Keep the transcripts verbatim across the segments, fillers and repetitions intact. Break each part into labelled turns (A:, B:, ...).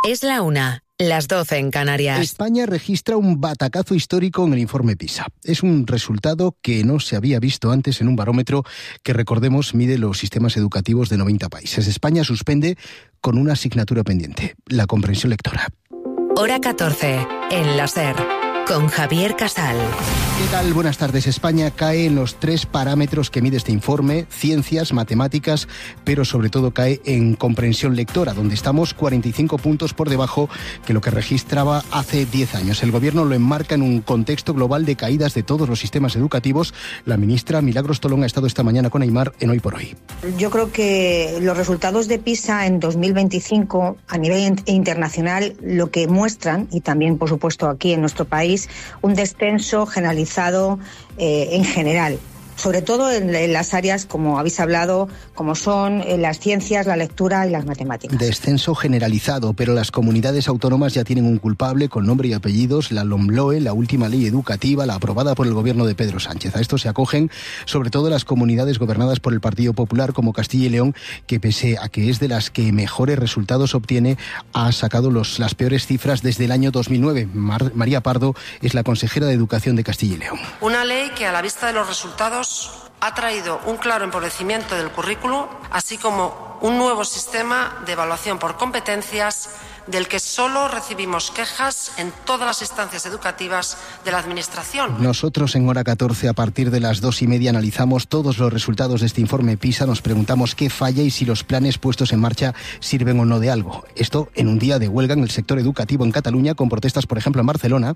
A: Es la una. Las doce en Canarias.
B: España registra un batacazo histórico en el informe PISA. Es un resultado que no se había visto antes en un barómetro que, recordemos, mide los sistemas educativos de noventa países. España suspende con una asignatura pendiente, la comprensión lectora.
A: Hora catorce, en la SER, con Javier Casal.
B: ¿Qué tal? Buenas tardes. España cae en los tres parámetros que mide este informe: ciencias, matemáticas, pero sobre todo cae en comprensión lectora, donde estamos cuarenta y cinco puntos por debajo que lo que registraba hace diez años. El Gobierno lo enmarca en un contexto global de caídas de todos los sistemas educativos. La ministra Milagros Tolón ha estado esta mañana con Aimar en Hoy por Hoy.
C: Yo creo que los resultados de PISA en dos mil veinticinco a nivel internacional lo que muestran, y también por supuesto aquí en nuestro país, un descenso generalizado eh, en general, sobre todo en, en las áreas, como habéis hablado, como son eh, las ciencias, la lectura y las matemáticas.
B: Descenso generalizado, pero las comunidades autónomas ya tienen un culpable con nombre y apellidos: la LOMLOE, la última ley educativa, la aprobada por el gobierno de Pedro Sánchez. A esto se acogen sobre todo las comunidades gobernadas por el Partido Popular, como Castilla y León, que pese a que es de las que mejores resultados obtiene, ha sacado los, las peores cifras desde el año dos mil nueve. Mar, María Pardo es la consejera de Educación de Castilla y León.
D: Una ley que, a la vista de los resultados, ha traído un claro empobrecimiento del currículo, así como un nuevo sistema de evaluación por competencias, del que solo recibimos quejas en todas las instancias educativas de la Administración.
B: Nosotros en Hora catorce, a partir de las dos y media, analizamos todos los resultados de este informe PISA. Nos preguntamos qué falla y si los planes puestos en marcha sirven o no de algo. Esto en un día de huelga en el sector educativo en Cataluña, con protestas, por ejemplo, en Barcelona.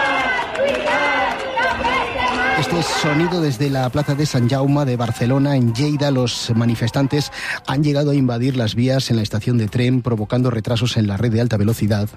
B: Este es sonido desde la plaza de Sant Jaume de Barcelona. En Lleida, los manifestantes han llegado a invadir las vías en la estación de tren, provocando retrasos en la red de alta velocidad.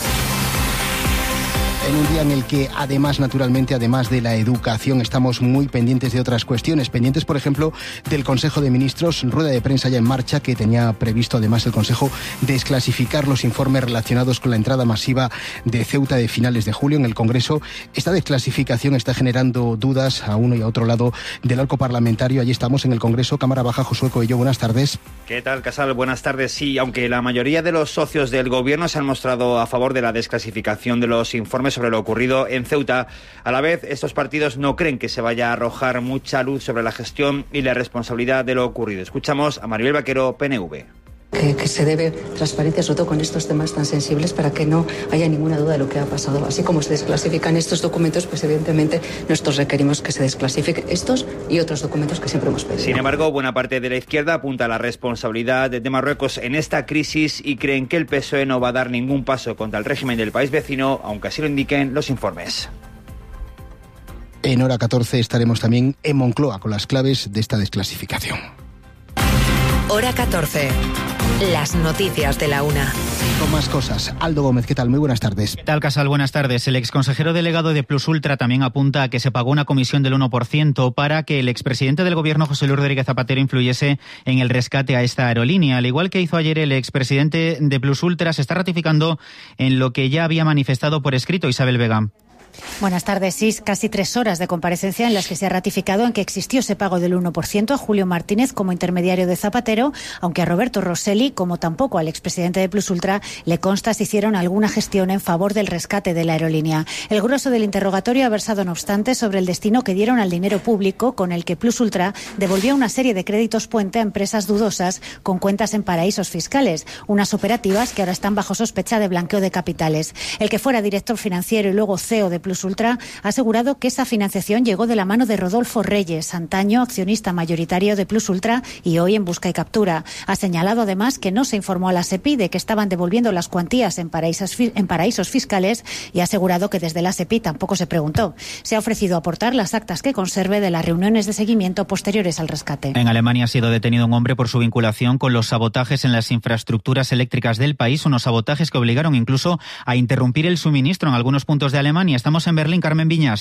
B: En un día en el que, además, naturalmente, además de la educación, estamos muy pendientes de otras cuestiones. Pendientes, por ejemplo, del Consejo de Ministros, rueda de prensa ya en marcha, que tenía previsto, además, el Consejo desclasificar los informes relacionados con la entrada masiva de Ceuta de finales de julio en el Congreso. Esta desclasificación está generando dudas a uno y a otro lado del arco parlamentario. Allí estamos en el Congreso. Cámara Baja, Josué Coello, buenas tardes.
E: ¿Qué tal, Casal? Buenas tardes. Sí, aunque la mayoría de los socios del Gobierno se han mostrado a favor de la desclasificación de los informes sobre lo ocurrido en Ceuta, a la vez estos partidos no creen que se vaya a arrojar mucha luz sobre la gestión y la responsabilidad de lo ocurrido. Escuchamos a Maribel Vaquero, P N V.
F: Que, que se debe transparencia, sobre todo con estos temas tan sensibles, para que no haya ninguna duda de lo que ha pasado. Así como se desclasifican estos documentos, pues evidentemente nosotros requerimos que se desclasifiquen estos y otros documentos que siempre hemos pedido.
E: Sin embargo, buena parte de la izquierda apunta a la responsabilidad de Marruecos en esta crisis y creen que el P S O E no va a dar ningún paso contra el régimen del país vecino, aunque así lo indiquen los informes.
B: En Hora catorce estaremos también en Moncloa con las claves de esta desclasificación.
A: Hora catorce. Las noticias de la una.
B: Con más cosas. Aldo Gómez, ¿qué tal? Muy buenas tardes.
G: ¿Qué tal, Casal? Buenas tardes. El exconsejero delegado de Plus Ultra también apunta a que se pagó una comisión del uno por ciento para que el expresidente del Gobierno, José Luis Rodríguez Zapatero, influyese en el rescate a esta aerolínea. Al igual que hizo ayer el expresidente de Plus Ultra, se está ratificando en lo que ya había manifestado por escrito Isabel Vega.
H: Buenas tardes. Sí, casi tres horas de comparecencia en las que se ha ratificado en que existió ese pago del uno por ciento a Julio Martínez como intermediario de Zapatero, aunque a Roberto Rosselli, como tampoco al expresidente de Plus Ultra, le consta si hicieron alguna gestión en favor del rescate de la aerolínea. El grueso del interrogatorio ha versado, no obstante, sobre el destino que dieron al dinero público con el que Plus Ultra devolvió una serie de créditos puente a empresas dudosas con cuentas en paraísos fiscales, unas operativas que ahora están bajo sospecha de blanqueo de capitales. El que fuera director financiero y luego C E O de Plus Ultra ha asegurado que esa financiación llegó de la mano de Rodolfo Reyes, antaño accionista mayoritario de Plus Ultra y hoy en busca y captura. Ha señalado además que no se informó a la SEPI de que estaban devolviendo las cuantías en paraísos, en paraísos fiscales y ha asegurado que desde la SEPI tampoco se preguntó. Se ha ofrecido aportar las actas que conserve de las reuniones de seguimiento posteriores al rescate.
G: En Alemania ha sido detenido un hombre por su vinculación con los sabotajes en las infraestructuras eléctricas del país, unos sabotajes que obligaron incluso a interrumpir el suministro en algunos puntos de Alemania. Estamos en Berlín, Carmen Viñas.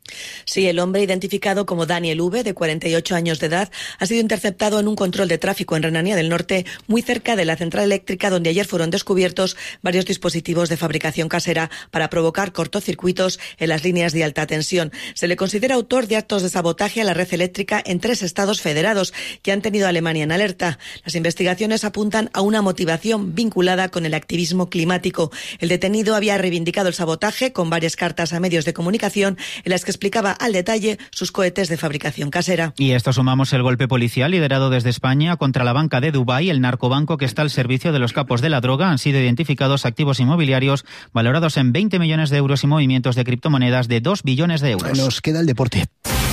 I: Sí, el hombre identificado como Daniel V, de cuarenta y ocho años de edad, ha sido interceptado en un control de tráfico en Renania del Norte, muy cerca de la central eléctrica, donde ayer fueron descubiertos varios dispositivos de fabricación casera para provocar cortocircuitos en las líneas de alta tensión. Se le considera autor de actos de sabotaje a la red eléctrica en tres estados federados que han tenido a Alemania en alerta. Las investigaciones apuntan a una motivación vinculada con el activismo climático. El detenido había reivindicado el sabotaje con varias cartas a medios de comunicación en las que explicaba al detalle sus cohetes de fabricación casera.
G: Y esto sumamos el golpe policial liderado desde España contra la banca de Dubái, el narcobanco que está al servicio de los capos de la droga. Han sido identificados activos inmobiliarios valorados en veinte millones de euros y movimientos de criptomonedas de dos billones de euros.
B: Nos queda el deporte.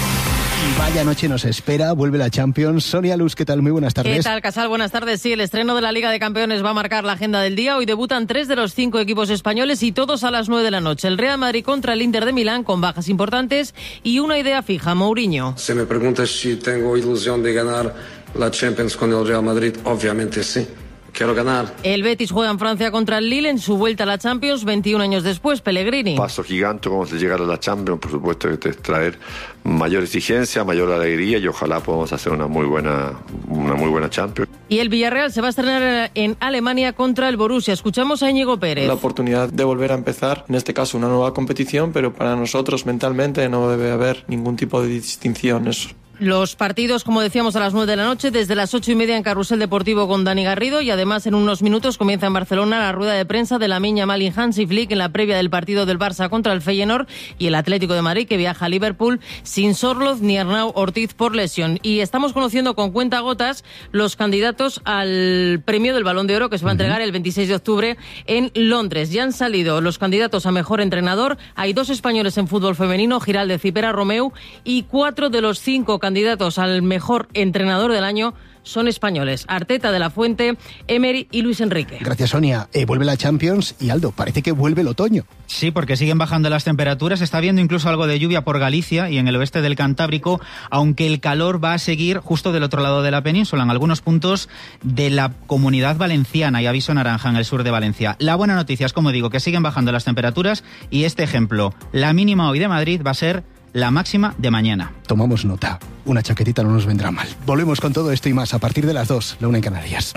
B: Y vaya noche nos espera, vuelve la Champions. Sonia Luz, ¿qué tal? Muy buenas tardes.
J: ¿Qué tal, Casal? Buenas tardes. Sí, el estreno de la Liga de Campeones va a marcar la agenda del día. Hoy debutan tres de los cinco equipos españoles y todos a las nueve de la noche. El Real Madrid contra el Inter de Milán con bajas importantes y una idea fija, Mourinho.
K: Si me preguntas si tengo ilusión de ganar la Champions con el Real Madrid, obviamente sí. Quiero ganar.
J: El Betis juega en Francia contra el Lille en su vuelta a la Champions veintiún años después. Pellegrini.
L: Paso gigante como de llegar a la Champions, por supuesto que te traer mayor exigencia, mayor alegría y ojalá podamos hacer una muy buena una muy buena Champions.
J: Y el Villarreal se va a estrenar en Alemania contra el Borussia. Escuchamos a Íñigo Pérez.
M: La oportunidad de volver a empezar, en este caso una nueva competición, pero para nosotros mentalmente no debe haber ningún tipo de distinción. Eso.
J: Los partidos, como decíamos, a las nueve de la noche, desde las ocho y media en Carrusel Deportivo con Dani Garrido, y además en unos minutos comienza en Barcelona la rueda de prensa de Lamine Yamal y Hansi Flick en la previa del partido del Barça contra el Feyenoord y el Atlético de Madrid, que viaja a Liverpool sin Sorloth ni Arnau Ortiz por lesión. Y estamos conociendo con cuentagotas los candidatos al premio del Balón de Oro que se va a entregar el veintiséis de octubre en Londres. Ya han salido los candidatos a mejor entrenador. Hay dos españoles en fútbol femenino, Giraldez y Pera Romeu, y cuatro de los cinco candidatos al mejor entrenador del año son españoles: Arteta, De la Fuente, Emery y Luis Enrique.
B: Gracias, Sonia. Eh, vuelve la Champions y, Aldo, parece que vuelve el otoño.
G: Sí, porque siguen bajando las temperaturas. Está habiendo incluso algo de lluvia por Galicia y en el oeste del Cantábrico, aunque el calor va a seguir justo del otro lado de la península, en algunos puntos de la Comunidad Valenciana, y aviso naranja en el sur de Valencia. La buena noticia es, como digo, que siguen bajando las temperaturas y este ejemplo, la mínima hoy de Madrid va a ser la máxima de mañana.
B: Tomamos nota. Una chaquetita no nos vendrá mal. Volvemos con todo esto y más a partir de las dos, la una en Canarias.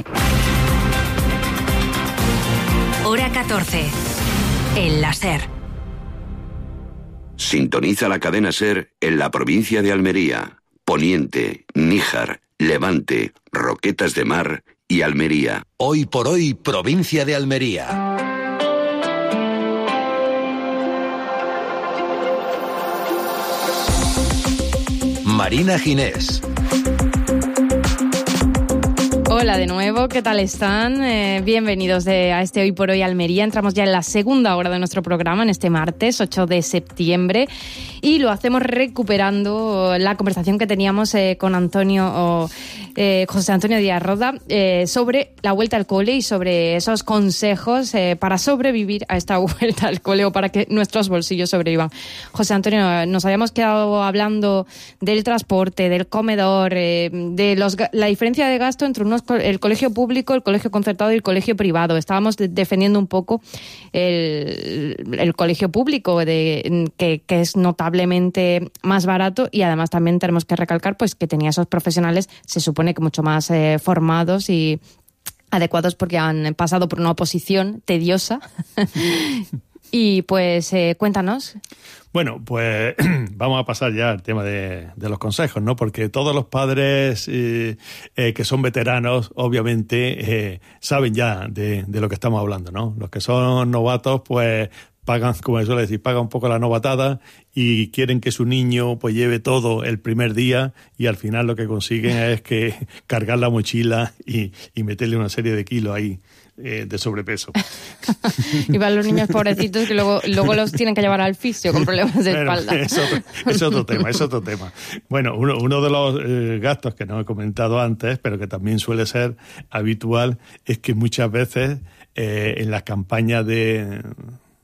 A: Hora catorce. El la SER.
N: Sintoniza la cadena SER en la provincia de Almería, Poniente, Níjar, Levante, Roquetas de Mar y Almería.
O: Hoy por hoy, provincia de Almería. Marina Ginés.
P: Hola de nuevo, ¿qué tal están? Eh, bienvenidos de, a este Hoy por Hoy Almería. Entramos ya en la segunda hora de nuestro programa, en este martes ocho de septiembre, y lo hacemos recuperando la conversación que teníamos eh, con Antonio, o, eh, José Antonio Díaz Roda, eh, sobre la vuelta al cole y sobre esos consejos eh, para sobrevivir a esta vuelta al cole, o para que nuestros bolsillos sobrevivan. José Antonio, nos habíamos quedado hablando del transporte, del comedor, eh, de los, la diferencia de gasto entre unos el colegio público, el colegio concertado y el colegio privado. Estábamos de, defendiendo un poco el, el colegio público, de, que, que es notablemente más barato, y además también tenemos que recalcar pues que tenía esos profesionales, se supone que mucho más eh, formados y adecuados, porque han pasado por una oposición tediosa. Y pues eh, cuéntanos.
Q: Bueno, pues vamos a pasar ya al tema de, de los consejos, ¿no? Porque todos los padres eh, eh, que son veteranos, obviamente, eh, saben ya de, de lo que estamos hablando, ¿no? Los que son novatos, pues pagan, como se suele decir, pagan un poco la novatada y quieren que su niño pues lleve todo el primer día, y al final lo que consiguen es que cargar la mochila y, y meterle una serie de kilos ahí eh, de sobrepeso.
P: Y van los niños pobrecitos que luego, luego los tienen que llevar al fisio con problemas de
Q: bueno,
P: espalda.
Q: Es otro, es otro tema, es otro tema. Bueno, uno, uno de los eh, gastos que no he comentado antes, pero que también suele ser habitual, es que muchas veces eh, en las campañas de...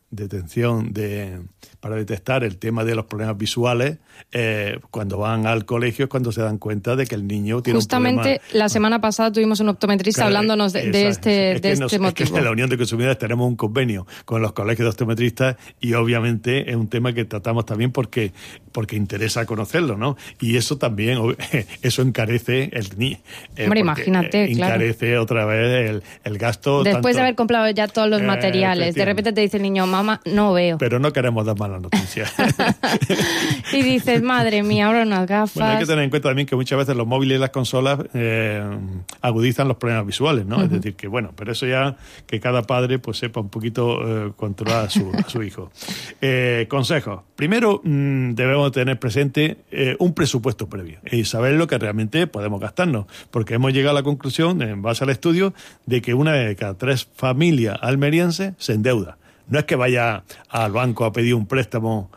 Q: detención de, para detectar el tema de los problemas visuales, eh, cuando van al colegio es cuando se dan cuenta de que el niño tiene
P: Justamente
Q: un problema.
P: la semana pasada tuvimos un optometrista claro, hablándonos de, de este, es
Q: de
P: este
Q: nos,
P: motivo.
Q: Es que en la Unión de Consumidores tenemos un convenio con los colegios de optometristas y obviamente es un tema que tratamos también porque, porque interesa conocerlo, ¿no? Y eso también, eso encarece el niño.
P: Eh, Hombre, imagínate,
Q: encarece
P: claro.
Q: otra vez el, el gasto.
P: Después
Q: tanto,
P: de haber comprado ya todos los
Q: eh,
P: materiales, de repente te dice el niño, mamá, no veo.
Q: Pero no queremos dar malas noticias.
P: Y dices, madre mía, ahora unas gafas.
Q: Bueno, hay que tener en cuenta también que muchas veces los móviles y las consolas eh, agudizan los problemas visuales, ¿no? Uh-huh. Es decir, que bueno, pero eso ya que cada padre pues sepa un poquito eh, controlar a su, a su hijo. Eh, consejos. Primero, mmm, debemos tener presente eh, un presupuesto previo y saber lo que realmente podemos gastarnos, porque hemos llegado a la conclusión, en base al estudio, de que una de cada tres familias almerienses se endeuda. No es que vaya al banco a pedir un préstamo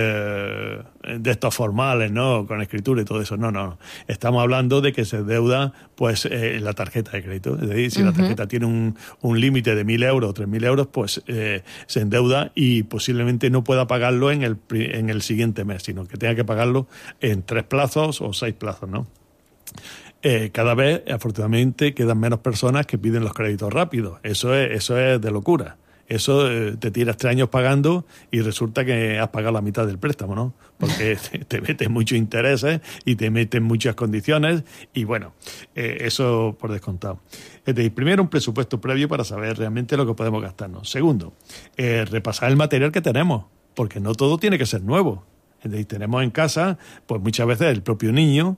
Q: eh, de estos formales, ¿no? Con escritura y todo eso. No, no. Estamos hablando de que se endeuda pues eh, la tarjeta de crédito. Es decir, si uh-huh. la tarjeta tiene un, un límite de mil euros o tres mil euros, pues eh, se endeuda y posiblemente no pueda pagarlo en el, en el siguiente mes, sino que tenga que pagarlo en tres plazos o seis plazos, ¿no? Eh, cada vez, afortunadamente, quedan menos personas que piden los créditos rápidos. Eso es, eso es de locura. Eso eh, te tiras tres años pagando y resulta que has pagado la mitad del préstamo, ¿no? Porque te, te meten muchos intereses y te meten muchas condiciones y bueno, eh, eso por descontado. Es decir, primero un presupuesto previo para saber realmente lo que podemos gastarnos. Segundo, eh, repasar el material que tenemos, porque no todo tiene que ser nuevo. Es decir, tenemos en casa, pues muchas veces el propio niño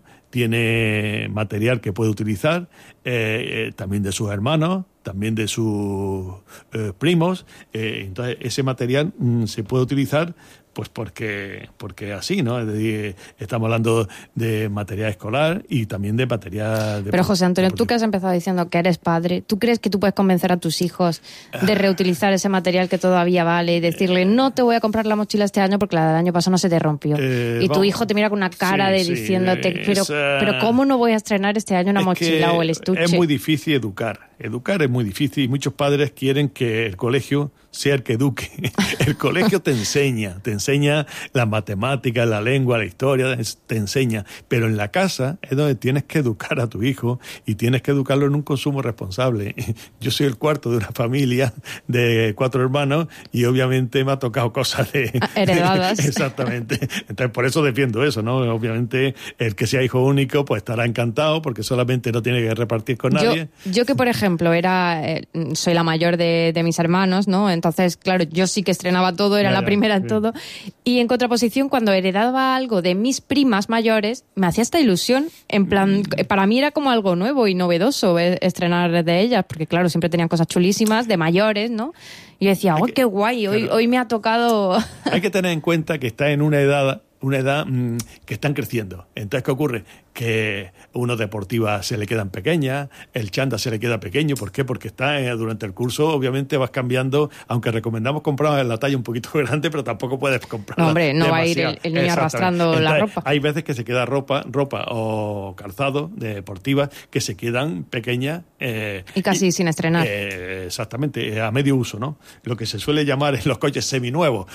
Q: tiene material que puede utilizar, eh, eh, también de sus hermanos, también de sus eh, primos. Eh, entonces, ese material mm, se puede utilizar pues porque porque así, ¿no? Es decir, estamos hablando de material escolar y también de material... De
P: Pero José Antonio, tú que has empezado diciendo que eres padre, ¿tú crees que tú puedes convencer a tus hijos de reutilizar ese material que todavía vale y decirle, no te voy a comprar la mochila este año porque la del año pasado no se te rompió? Eh, y tu vamos. hijo te mira con una cara sí, de sí, diciéndote, pero, esa... pero ¿cómo no voy a estrenar este año una es mochila o el estuche?
Q: Es muy difícil educar. Educar es muy difícil y muchos padres quieren que el colegio sea el que eduque. El colegio te enseña, te enseña las matemáticas, la lengua, la historia, te enseña. Pero en la casa es donde tienes que educar a tu hijo y tienes que educarlo en un consumo responsable. Yo soy el cuarto de una familia de cuatro hermanos y obviamente me ha tocado cosas de...
P: heredadas.
Q: Exactamente. Entonces por eso defiendo eso, ¿no? Obviamente el que sea hijo único pues estará encantado porque solamente no tiene que repartir con nadie.
P: Yo, yo que por ejemplo era eh, soy la mayor de, de mis hermanos, ¿no? Entonces, claro, yo sí que estrenaba todo, era ya, la primera en sí. todo. Y en contraposición, cuando heredaba algo de mis primas mayores, me hacía esta ilusión. En plan, mm. para mí era como algo nuevo y novedoso estrenar de ellas, porque claro, siempre tenían cosas chulísimas, de mayores, ¿no? Y yo decía, ¡oh, qué guay! Hoy, hoy me ha tocado...
Q: Hay que tener en cuenta que está en una edad... una edad mmm, que están creciendo. Entonces, ¿qué ocurre? Que uno deportiva se le quedan pequeñas, el chándal se le queda pequeño. ¿Por qué? Porque está eh, durante el curso, obviamente vas cambiando, aunque recomendamos comprar en la talla un poquito grande, pero tampoco puedes comprar.
P: No, hombre, no demasiado. Va a ir el, el niño arrastrando
Q: Entonces,
P: la ropa.
Q: Hay veces que se queda ropa, ropa o calzado de deportiva que se quedan pequeñas. Eh,
P: y casi y, sin estrenar.
Q: Eh, exactamente, a medio uso, ¿no? Lo que se suele llamar en los coches seminuevos.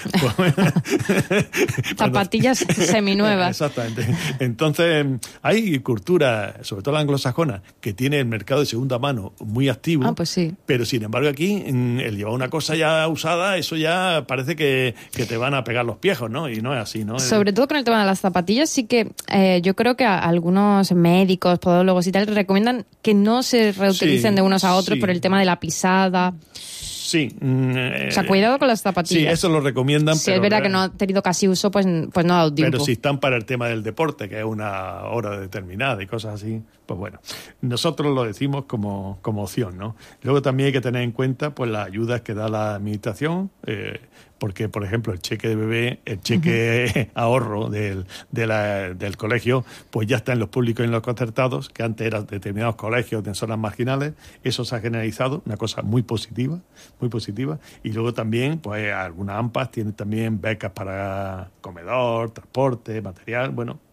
P: Zapatillas seminuevas.
Q: Exactamente. Entonces, hay cultura, sobre todo la anglosajona, que tiene el mercado de segunda mano muy activo.
P: Ah, pues sí.
Q: Pero sin embargo aquí, el llevar una cosa ya usada, eso ya parece que, que te van a pegar los piejos, ¿no? Y no es así, ¿no?
P: Sobre todo con el tema de las zapatillas, sí que eh, yo creo que a algunos médicos, podólogos y tal, recomiendan que no se reutilicen sí, de unos a otros sí. por el tema de la pisada.
Q: Sí.
P: O sea, cuidado con las zapatillas.
Q: Sí, eso lo recomiendan.
P: Si
Q: pero
P: es verdad que no ha tenido casi uso, pues, pues no ha dado tiempo.
Q: Pero si están para el tema del deporte, que es una hora determinada y cosas así, pues bueno. Nosotros lo decimos como, como opción, ¿no? Luego también hay que tener en cuenta pues las ayudas que da la administración, eh, porque, por ejemplo, el cheque de bebé, el cheque uh-huh. ahorro del, de la, del colegio, pues ya está en los públicos y en los concertados, que antes eran determinados colegios en zonas marginales. Eso se ha generalizado, una cosa muy positiva, muy positiva. Y luego también, pues algunas AMPAs tienen también becas para comedor, transporte, material, bueno,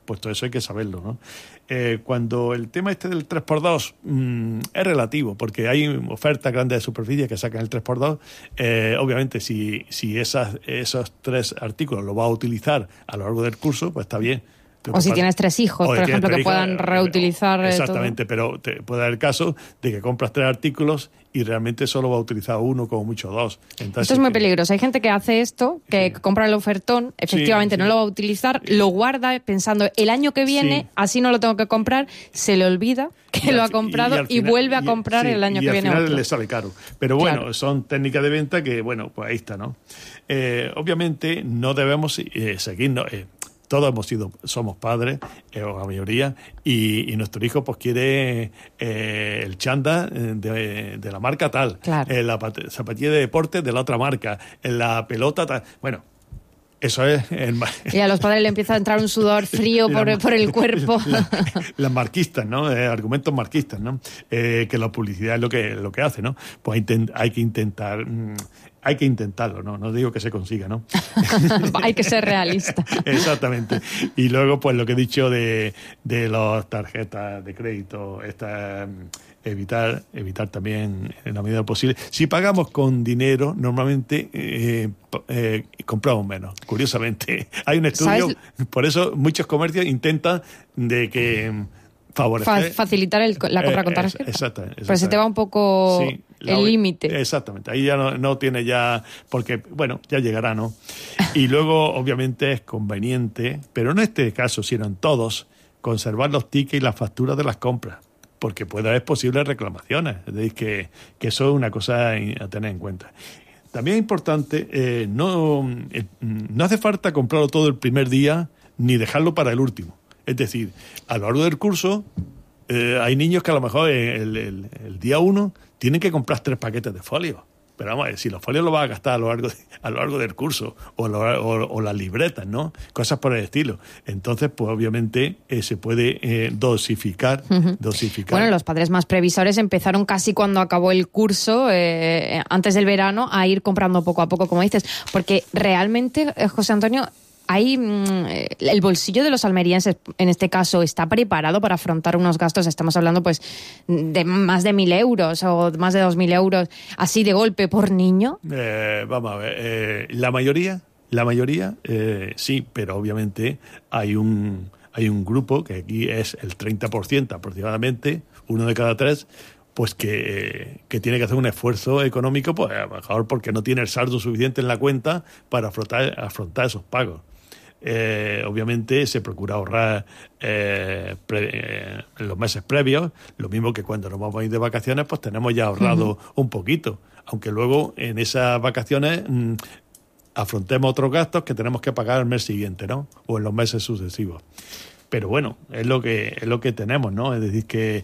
Q: pues todo eso hay que saberlo, ¿no? Eh, cuando el tema este del tres por dos mmm, es relativo, porque hay ofertas grandes de superficie que sacan el tres por dos, eh, obviamente si, si esas, esos tres artículos los vas a utilizar a lo largo del curso, pues está bien.
P: O si tienes tres hijos, por ejemplo, que puedan reutilizar.
Q: Exactamente,
P: todo.
Q: Pero te puede dar el caso de que compras tres artículos y realmente solo va a utilizar uno, como mucho dos. Entonces,
P: esto es muy peligroso. Hay gente que hace esto, que sí. compra el ofertón, efectivamente sí, sí. no lo va a utilizar, lo guarda pensando el año que viene, sí. así no lo tengo que comprar, se le olvida que lo ha comprado y, y, final, y vuelve a comprar y, el año
Q: y
P: que
Q: al
P: viene
Q: final
P: otro.
Q: Le sale caro. Pero bueno, claro. son técnicas de venta que, bueno, pues ahí está, ¿no? Eh, obviamente no debemos eh, seguirnos... Eh, Todos hemos sido, somos padres, eh, o la mayoría, y, y nuestro hijo pues quiere eh, el chándal de, de la marca tal,
P: claro.
Q: eh, la pat- zapatilla de deporte de la otra marca, la pelota tal. Bueno, eso es... El...
P: Y a los padres le empieza a entrar un sudor frío por, la, por el cuerpo.
Q: La, las marquistas, ¿no? Eh, argumentos marquistas, ¿no? Eh, que la publicidad es lo que, lo que hace, ¿no? Pues intent, hay que intentar... Mmm, Hay que intentarlo, ¿no? No digo que se consiga, ¿no?
P: Hay que ser realista.
Q: Exactamente. Y luego, pues lo que he dicho de, de las tarjetas de crédito, esta, evitar, evitar también en la medida posible. Si pagamos con dinero, normalmente eh, eh, compramos menos, curiosamente. Hay un estudio, ¿sabes? Por eso muchos comercios intentan de que... favorecer.
P: Fa- facilitar el, la compra eh, con tarjeta.
Q: Exactamente.
P: Pero se te va un poco sí, el límite.
Q: Exactamente. Ahí ya no, no tiene ya... Porque, bueno, ya llegará, ¿no? Y luego, obviamente, es conveniente, pero no en este caso, sino en todos, conservar los tickets y las facturas de las compras. Porque puede haber posibles reclamaciones. Es decir, que, que eso es una cosa a tener en cuenta. También es importante, eh, no, eh, no hace falta comprarlo todo el primer día ni dejarlo para el último. Es decir, a lo largo del curso eh, hay niños que a lo mejor el, el, el día uno tienen que comprar tres paquetes de folios. Pero vamos a ver, si los folios los vas a gastar a lo largo, de, a lo largo del curso, o, lo, o, o las libretas, ¿no? Cosas por el estilo. Entonces, pues obviamente eh, se puede eh, dosificar, uh-huh. dosificar.
P: Bueno, los padres más previsores empezaron casi cuando acabó el curso, eh, antes del verano, a ir comprando poco a poco, como dices. Porque realmente, eh, José Antonio... Hay mmm, el bolsillo de los almerienses, en este caso, está preparado para afrontar unos gastos, estamos hablando pues de más de mil euros o más de dos mil euros, así de golpe por niño.
Q: Eh, vamos a ver, eh, la mayoría, la mayoría eh, sí, pero obviamente hay un hay un grupo que aquí es el treinta por ciento aproximadamente, uno de cada tres, pues que, que tiene que hacer un esfuerzo económico, pues a lo mejor porque no tiene el saldo suficiente en la cuenta para afrontar, afrontar esos pagos. Eh, obviamente se procura ahorrar eh, pre, eh, en los meses previos, lo mismo que cuando nos vamos a ir de vacaciones, pues tenemos ya ahorrado uh-huh. un poquito, aunque luego en esas vacaciones mmm, afrontemos otros gastos que tenemos que pagar el mes siguiente, ¿no? O en los meses sucesivos. Pero bueno, es lo que es lo que tenemos, ¿no? Es decir, que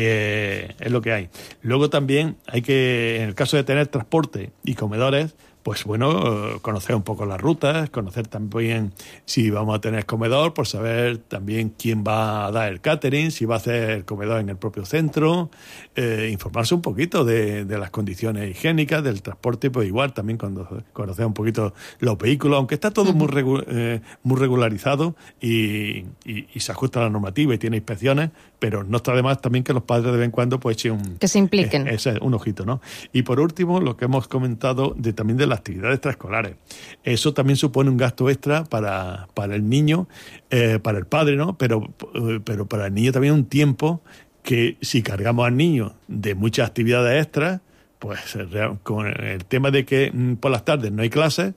Q: eh, es lo que hay. Luego también hay que, en el caso de tener transporte y comedores, pues bueno, conocer un poco las rutas, conocer también si vamos a tener comedor, por saber también quién va a dar el catering, si va a hacer el comedor en el propio centro, eh, informarse un poquito de, de las condiciones higiénicas, del transporte, pues igual también cuando conocer un poquito los vehículos, aunque está todo muy, regu- eh, muy regularizado y, y, y se ajusta a la normativa y tiene inspecciones, pero no está de más también que los padres de vez en cuando pues echen un...
P: Que se impliquen.
Q: Eh, ese, un ojito, ¿no? Y por último, lo que hemos comentado de también de las actividades extraescolares. Eso también supone un gasto extra para, para el niño, eh, para el padre, ¿no? Pero, pero para el niño también un tiempo que si cargamos al niño de muchas actividades extras, pues con el tema de que por las tardes no hay clases,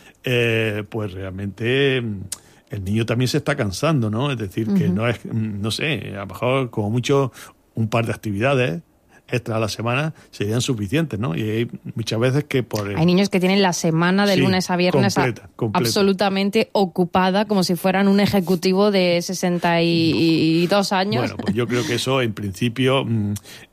Q: eh, pues realmente el niño también se está cansando, ¿no? Es decir, uh-huh. que no es, no sé, a lo mejor como mucho un par de actividades extra a la semana serían suficientes, ¿no? Y hay muchas veces que por... El...
P: Hay niños que tienen la semana de sí, lunes a viernes completa, a... completa. absolutamente ocupada, como si fueran un ejecutivo de sesenta y dos años.
Q: Bueno, pues yo creo que eso en principio mmm,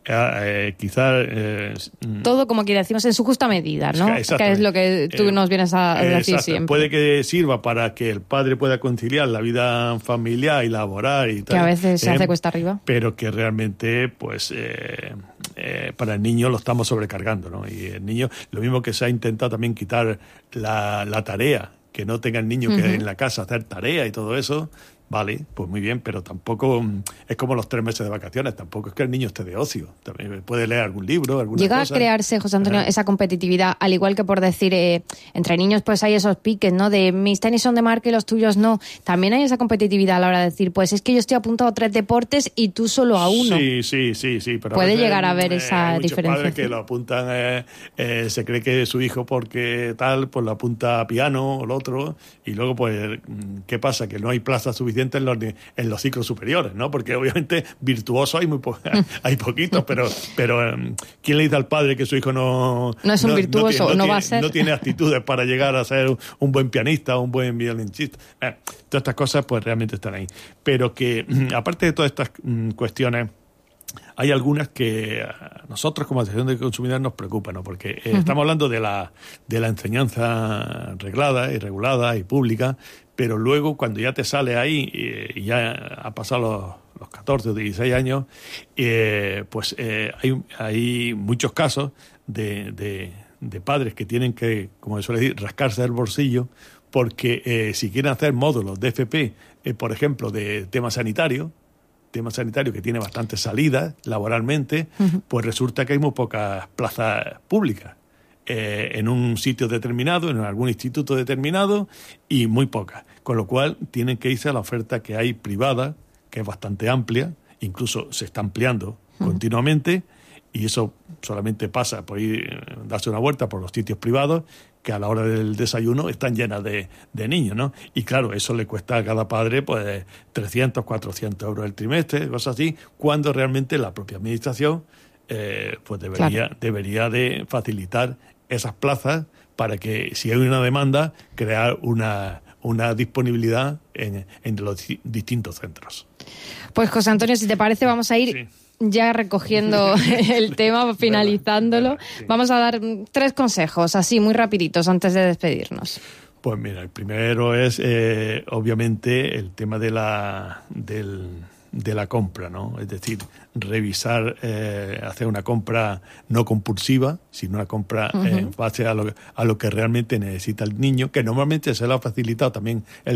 Q: eh, quizás... Eh,
P: Todo, como que decimos, en su justa medida, ¿no? Que es lo que tú eh, nos vienes a decir exacto. siempre.
Q: Puede que sirva para que el padre pueda conciliar la vida familiar y laboral y tal.
P: Que a veces se
Q: eh,
P: hace cuesta arriba.
Q: Pero que realmente, pues... Eh, Eh, para el niño lo estamos sobrecargando, ¿no? Y el niño, lo mismo que se ha intentado también quitar la, la tarea, que no tenga el niño uh-huh. que en la casa hacer tarea y todo eso, Vale, pues muy bien, pero tampoco es como los tres meses de vacaciones, tampoco es que el niño esté de ocio, también puede leer algún libro, alguna
P: Llega
Q: cosa.
P: a crearse, José Antonio,
Q: ¿Eh?
P: esa competitividad, al igual que por decir, eh, entre niños pues hay esos piques, ¿no? De mis tenis son de marca y los tuyos no. También hay esa competitividad a la hora de decir, pues es que yo estoy apuntado a tres deportes y tú solo a uno.
Q: Sí, sí, sí, sí. Pero
P: puede
Q: a veces,
P: llegar a ver
Q: eh,
P: esa
Q: hay muchos
P: diferencia.
Q: padres que lo apuntan, eh, eh, se cree que su hijo porque tal, pues lo apunta a piano o lo otro, y luego pues, ¿qué pasa? Que no hay plazas suficientes en los, en los ciclos superiores, ¿no? Porque obviamente virtuosos hay muy po hay poquitos, pero pero ¿quién le dice al padre que su hijo no
P: no es un
Q: no,
P: virtuoso,
Q: no,
P: no,
Q: no,
P: no
Q: tiene,
P: va a ser?
Q: no tiene aptitudes para llegar a ser un buen pianista o un buen violincista? Eh, todas estas cosas pues realmente están ahí. Pero que aparte de todas estas mm, cuestiones, hay algunas que a nosotros como asociación de consumidores nos preocupan, ¿no? Porque eh, uh-huh. estamos hablando de la, de la enseñanza reglada y regulada y pública, pero luego cuando ya te sale ahí y, y ya ha pasado los, los catorce o dieciséis años, eh, pues eh, hay, hay muchos casos de, de, de padres que tienen que, como se suele decir, rascarse el bolsillo porque eh, si quieren hacer módulos de F P, eh, por ejemplo, de tema sanitario, tema sanitario que tiene bastantes salidas laboralmente, uh-huh. pues resulta que hay muy pocas plazas públicas eh, en un sitio determinado, en algún instituto determinado, y muy pocas. Con lo cual tienen que irse a la oferta que hay privada, que es bastante amplia, incluso se está ampliando uh-huh. continuamente, y eso solamente pasa por ir, darse una vuelta por los sitios privados, que a la hora del desayuno están llenas de, de niños, ¿no? Y claro, eso le cuesta a cada padre pues trescientos, cuatrocientos euros el trimestre, cosas así, cuando realmente la propia administración eh, pues debería, claro. debería de facilitar esas plazas para que, si hay una demanda, crear una, una disponibilidad en, en los distintos centros.
P: Pues José Antonio, si te parece, vamos a ir... Sí. ya recogiendo el tema, finalizándolo. Verdad, verdad, sí. Vamos a dar tres consejos, así, muy rapiditos, antes de despedirnos.
Q: Pues mira, el primero es, eh, obviamente, el tema de la, del, de la compra, ¿no? Es decir, revisar, eh, hacer una compra no compulsiva, sino una compra uh-huh. en base a lo, a lo que realmente necesita el niño, que normalmente se le ha facilitado también el